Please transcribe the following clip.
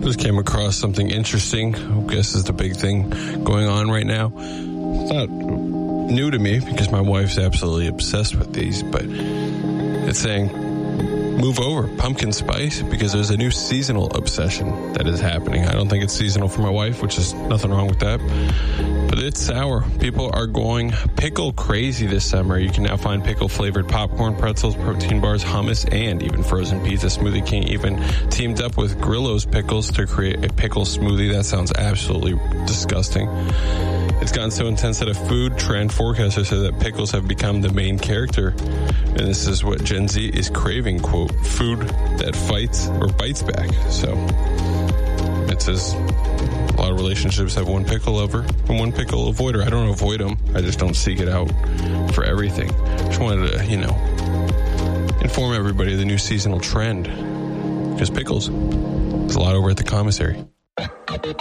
Just came across something interesting. I guess is the big thing going on right now. It's not new to me because my wife's absolutely obsessed with these, but it's saying move over pumpkin spice because there's a new seasonal obsession that is happening. I don't think it's seasonal for my wife, which is nothing wrong with that, but it's sour. People are going pickle crazy this summer. You can now find pickle flavored popcorn, pretzels, protein bars, hummus, and even frozen pizza. Smoothie King even teamed up with Grillo's Pickles to create a pickle smoothie. That sounds absolutely disgusting. It's gotten so intense that a food trend forecaster said that pickles have become the main character. And this is what Gen Z is craving, quote, food that fights or bites back. So it says a lot of relationships have one pickle lover and one pickle avoider. I don't avoid them. I just don't seek it out for everything. Just wanted to, inform everybody of the new seasonal trend. Because pickles, there's a lot over at the commissary.